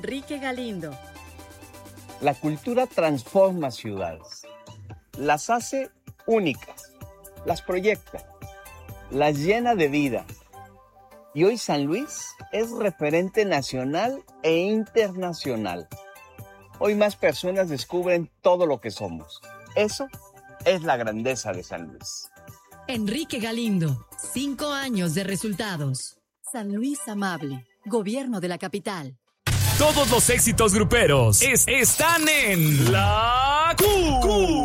Enrique Galindo. La cultura transforma ciudades, las hace únicas, las proyecta, las llena de vida. Y hoy San Luis es referente nacional e internacional. Hoy más personas descubren todo lo que somos. Eso es la grandeza de San Luis. Enrique Galindo, 5 años de resultados. San Luis Amable, Gobierno de la Capital. Todos los éxitos gruperos están en La Q.